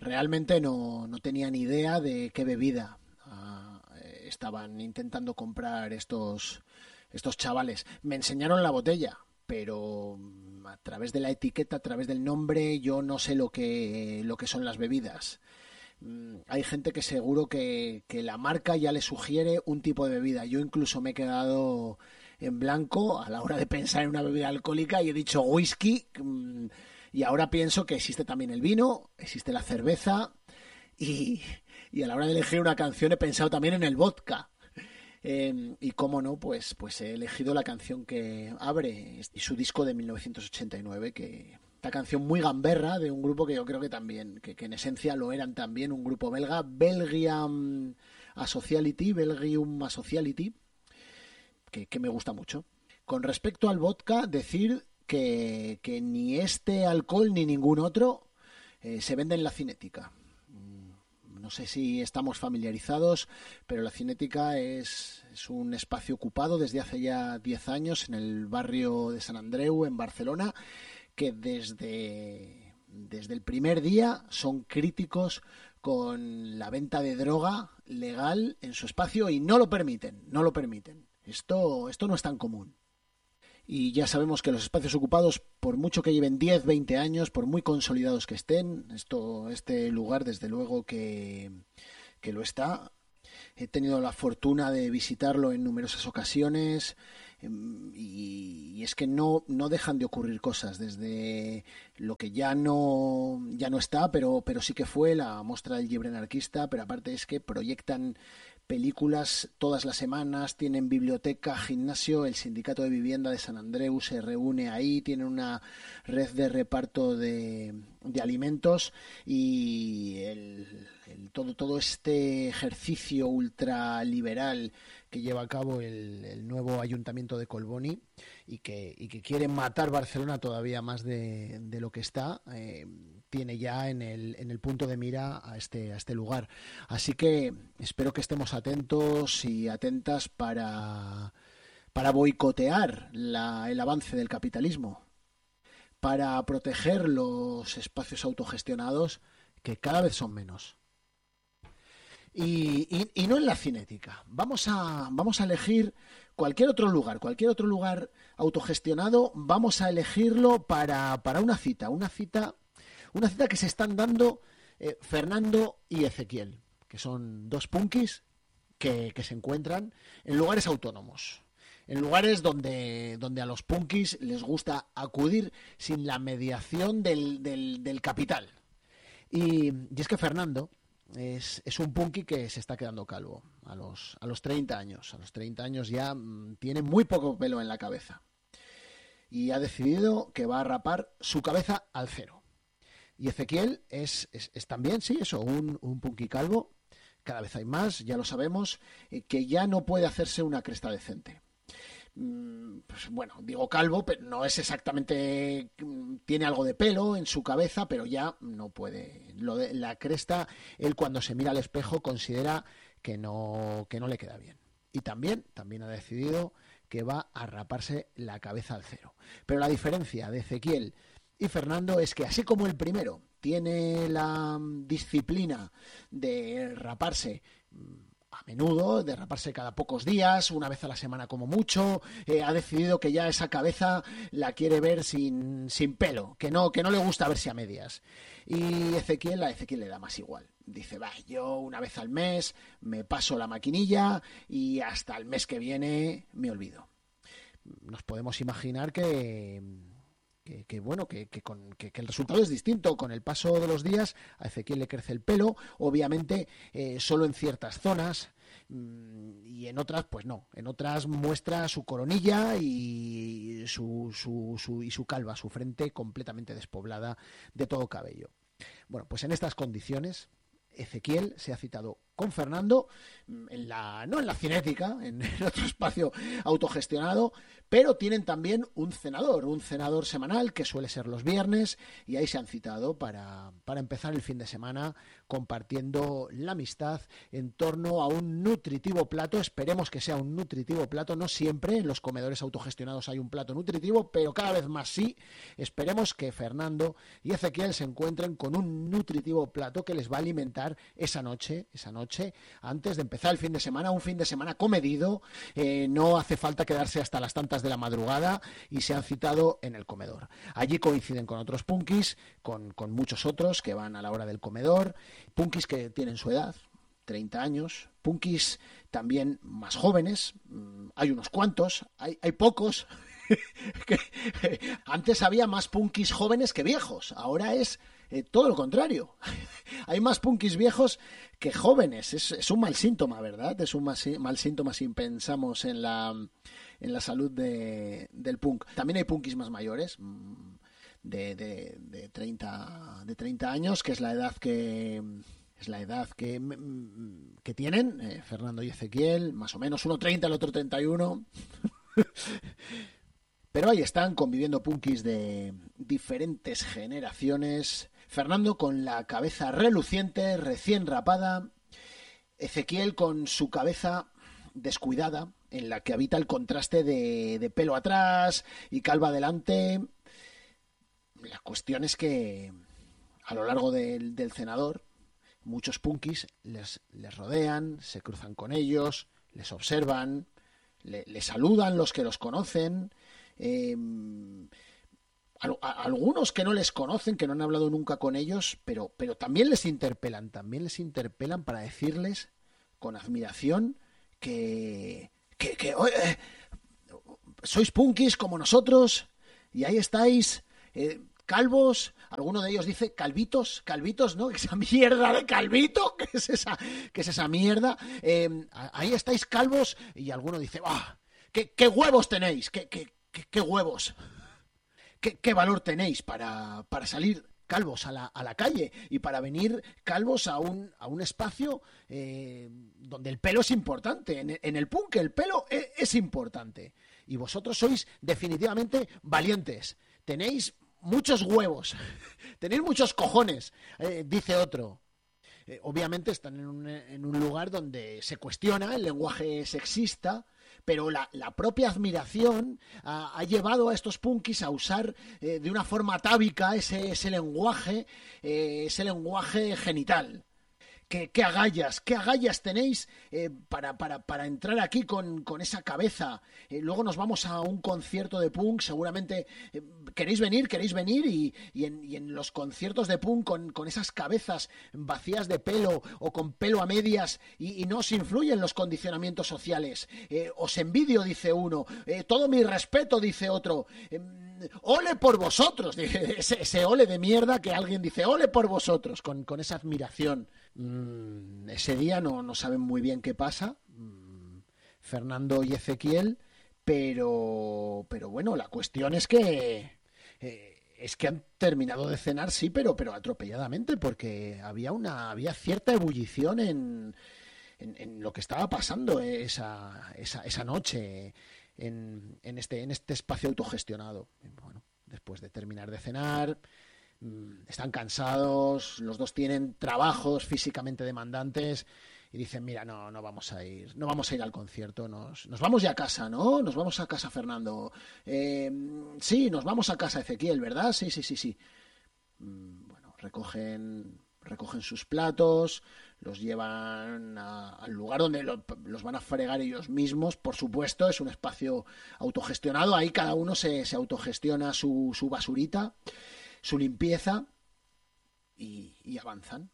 Realmente no tenía ni idea de qué bebida estaban intentando comprar estos chavales. Me enseñaron la botella, pero a través de la etiqueta, a través del nombre, yo no sé lo que son las bebidas. Hay gente que seguro que la marca ya le sugiere un tipo de bebida. Yo incluso me he quedado en blanco a la hora de pensar en una bebida alcohólica y he dicho whisky. Y ahora pienso que existe también el vino, existe la cerveza y, y a la hora de elegir una canción he pensado también en el vodka. Y cómo no, pues he elegido la canción que abre y su disco de 1989, que esta canción muy gamberra de un grupo que yo creo que también, que en esencia lo eran también, un grupo belga, Belgium Associality, que me gusta mucho. Con respecto al vodka, decir que ni este alcohol ni ningún otro se vende en la Cinética. No sé si estamos familiarizados, pero la Cinética es un espacio ocupado desde hace ya 10 años en el barrio de Sant Andreu, en Barcelona, que desde el primer día son críticos con la venta de droga legal en su espacio y no lo permiten, no lo permiten. Esto no es tan común. Y ya sabemos que los espacios ocupados, por mucho que lleven 10, 20 años, por muy consolidados que estén, este lugar desde luego que lo está. He tenido la fortuna de visitarlo en numerosas ocasiones y es que no dejan de ocurrir cosas desde lo que ya no está, pero sí que fue la Mostra del Llibre Anarquista, pero aparte es que proyectan películas todas las semanas, tienen biblioteca, gimnasio, el sindicato de vivienda de Sant Andreu se reúne ahí, tienen una red de reparto de alimentos y todo este ejercicio ultraliberal que lleva a cabo el nuevo ayuntamiento de Colboni y que quiere matar Barcelona todavía más de lo que está, tiene ya en el punto de mira a este lugar. Así que espero que estemos atentos y atentas para boicotear el avance del capitalismo, para proteger los espacios autogestionados que cada vez son menos. Y no en la cinética. Vamos a elegir cualquier otro lugar autogestionado, vamos a elegirlo para una cita que se están dando Fernando y Ezequiel, que son dos punkis que se encuentran en lugares autónomos, en lugares donde a los punkis les gusta acudir sin la mediación del capital. Y es que Fernando es un punky que se está quedando calvo a los 30 años. A los 30 años ya tiene muy poco pelo en la cabeza. Y ha decidido que va a rapar su cabeza al cero. Y Ezequiel es también, sí, eso, un punky calvo. Cada vez hay más, ya lo sabemos, que ya no puede hacerse una cresta decente. Pues bueno, digo calvo, pero no es exactamente, tiene algo de pelo en su cabeza, pero ya no puede. La cresta, él cuando se mira al espejo considera que no le queda bien. Y también ha decidido que va a raparse la cabeza al cero. Pero la diferencia de Ezequiel y Fernando es que así como el primero tiene la disciplina de raparse a menudo, de raparse cada pocos días, una vez a la semana como mucho, ha decidido que ya esa cabeza la quiere ver sin pelo, que no le gusta verse a medias. Y a Ezequiel le da más igual. Dice, va, yo una vez al mes me paso la maquinilla y hasta el mes que viene me olvido. Nos podemos imaginar bueno, que el resultado es distinto. Con el paso de los días a Ezequiel le crece el pelo, obviamente solo en ciertas zonas, y en otras pues no, en otras muestra su coronilla y su calva, su frente completamente despoblada de todo cabello. Bueno, pues en estas condiciones Ezequiel se ha citado con Fernando, no en la cinética, en otro espacio autogestionado, pero tienen también un cenador semanal que suele ser los viernes, y ahí se han citado para empezar el fin de semana compartiendo la amistad en torno a un nutritivo plato. Esperemos que sea un nutritivo plato. No siempre en los comedores autogestionados hay un plato nutritivo, pero cada vez más sí. Esperemos que Fernando y Ezequiel se encuentren con un nutritivo plato que les va a alimentar esa noche antes de empezar el fin de semana, un fin de semana comedido. No hace falta quedarse hasta las tantas de la madrugada, y se han citado en el comedor. Allí coinciden con otros punkis, con muchos otros que van a la hora del comedor, punkis que tienen su edad, 30 años, punkis también más jóvenes, hay unos cuantos, hay pocos. Antes había más punkis jóvenes que viejos, ahora es todo lo contrario. Hay más punkis viejos que jóvenes. Es un mal síntoma, ¿verdad? Es un mal síntoma si pensamos en la salud del punk. También hay punkis más mayores, de 30 años, que es la edad que tienen Fernando y Ezequiel, más o menos, uno 30, el otro 31. Pero ahí están conviviendo punkis de diferentes generaciones. Fernando con la cabeza reluciente, recién rapada. Ezequiel con su cabeza descuidada, en la que habita el contraste de pelo atrás y calva adelante. La cuestión es que a lo largo del cenador, muchos punkis les rodean, se cruzan con ellos, les observan, les saludan los que los conocen. Algunos que no les conocen, que no han hablado nunca con ellos, pero también les interpelan para decirles con admiración que sois punkis como nosotros, y ahí estáis, calvos. Alguno de ellos dice calvitos, ¿no? Esa mierda de calvito, ¿qué es esa mierda? Ahí estáis calvos, y alguno dice, ¡ah! ¿Qué huevos tenéis? ¿Qué huevos? ¿Qué valor tenéis para salir calvos a la calle y para venir calvos a un espacio donde el pelo es importante? En el punk el pelo es importante. Y vosotros sois definitivamente valientes. Tenéis muchos huevos. Tenéis muchos cojones, dice otro. Obviamente están en un lugar donde se cuestiona el lenguaje sexista, pero la propia admiración ha llevado a estos punkis a usar de una forma atávica ese lenguaje genital. ¿Qué agallas tenéis para entrar aquí con esa cabeza? Luego nos vamos a un concierto de punk, seguramente queréis venir y en los conciertos de punk con esas cabezas vacías de pelo o con pelo a medias y no os influyen los condicionamientos sociales. Os envidio, dice uno. Todo mi respeto, dice otro. Ole por vosotros, ese ole de mierda que alguien dice, ole por vosotros, con esa admiración. Ese día no saben muy bien qué pasa, Fernando y Ezequiel, pero bueno, la cuestión es que han terminado de cenar, sí, pero atropelladamente, porque había cierta ebullición en lo que estaba pasando esa noche en este espacio autogestionado. Bueno, después de terminar de cenar, están cansados, los dos tienen trabajos físicamente demandantes y dicen, mira, no vamos a ir al concierto, nos vamos ya a casa, ¿no? Nos vamos a casa, Fernando. Sí, nos vamos a casa, Ezequiel, ¿verdad? Sí. Bueno, recogen sus platos, los llevan al lugar donde los van a fregar ellos mismos. Por supuesto, es un espacio autogestionado, ahí cada uno se autogestiona su basurita, su limpieza, y avanzan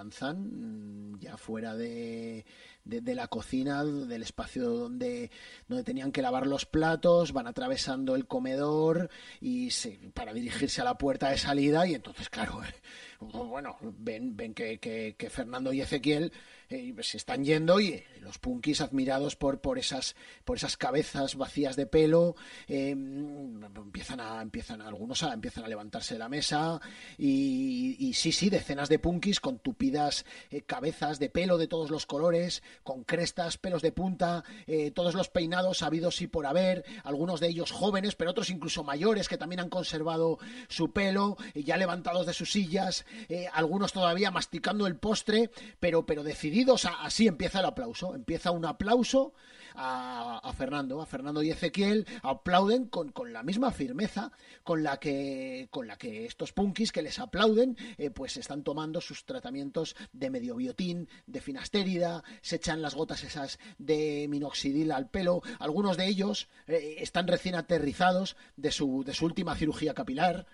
ya fuera de la cocina, del espacio donde tenían que lavar los platos. Van atravesando el comedor para dirigirse a la puerta de salida, y entonces, claro, bueno, ven que Fernando y Ezequiel se están yendo, y los punkis, admirados por esas cabezas vacías de pelo, algunos empiezan a levantarse de la mesa y Y sí, decenas de punkis con tupidas cabezas de pelo de todos los colores, con crestas, pelos de punta, todos los peinados habidos y por haber, algunos de ellos jóvenes, pero otros incluso mayores que también han conservado su pelo, ya levantados de sus sillas, algunos todavía masticando el postre, pero decididos así empieza el aplauso, empieza un aplauso a Fernando y Ezequiel, aplauden con la misma firmeza con la que estos punkis que les aplauden pues están tomando sus tratamientos de mediobiotín, de finastérida, se echan las gotas esas de minoxidil al pelo, algunos de ellos están recién aterrizados de su última cirugía capilar.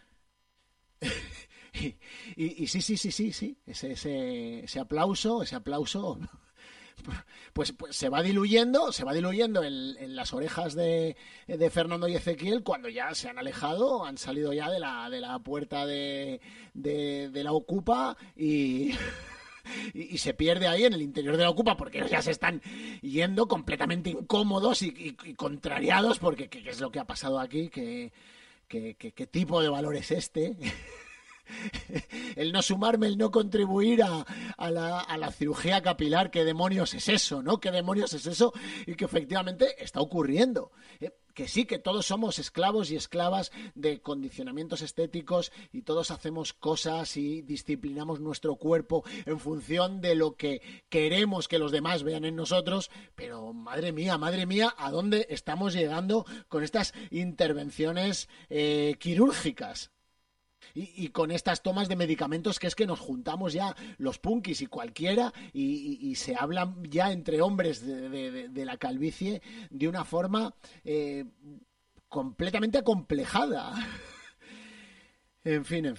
y sí, ese aplauso pues se va diluyendo en las orejas de Fernando y Ezequiel cuando ya se han alejado, han salido ya de la puerta de la Ocupa y se pierde ahí en el interior de la Ocupa porque ya se están yendo completamente incómodos y contrariados porque ¿qué es lo que ha pasado aquí? ¿Qué tipo de valor es este? El no sumarme, el no contribuir a la cirugía capilar, ¿qué demonios es eso, no? ¿Qué demonios es eso? Y que efectivamente está ocurriendo. Que sí, que todos somos esclavos y esclavas de condicionamientos estéticos y todos hacemos cosas y disciplinamos nuestro cuerpo en función de lo que queremos que los demás vean en nosotros, pero madre mía, ¿a dónde estamos llegando con estas intervenciones quirúrgicas? Y con estas tomas de medicamentos que es que nos juntamos ya los punkis y cualquiera y se hablan ya entre hombres de la calvicie de una forma completamente acomplejada. En fin.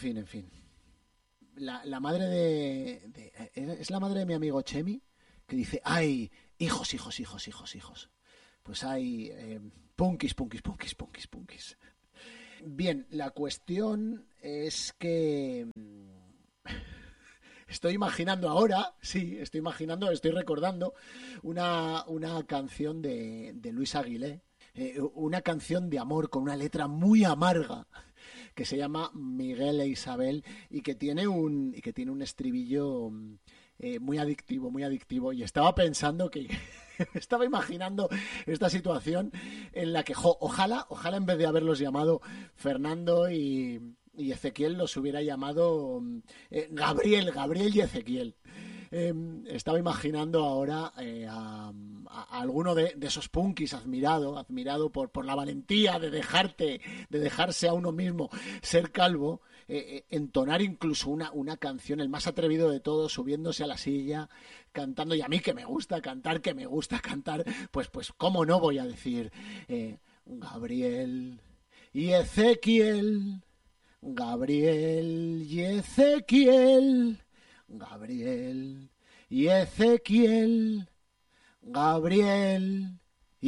La madre es la madre de mi amigo Chemi que dice, ay, hijos. Pues hay punkis. Bien, la cuestión es que estoy recordando una canción de Luis Aguilé, una canción de amor con una letra muy amarga que se llama Miguel e Isabel y que tiene un estribillo muy adictivo y estaba pensando que estaba imaginando esta situación en la que ojalá en vez de haberlos llamado Fernando y Ezequiel los hubiera llamado Gabriel y Ezequiel. Estaba imaginando ahora a alguno de esos punkis admirado por la valentía de dejarse a uno mismo ser calvo, entonar incluso una canción, el más atrevido de todos, subiéndose a la silla, cantando, y a mí que me gusta cantar, pues cómo no voy a decir Gabriel y Ezequiel, Gabriel y Ezequiel, Gabriel y Ezequiel, Gabriel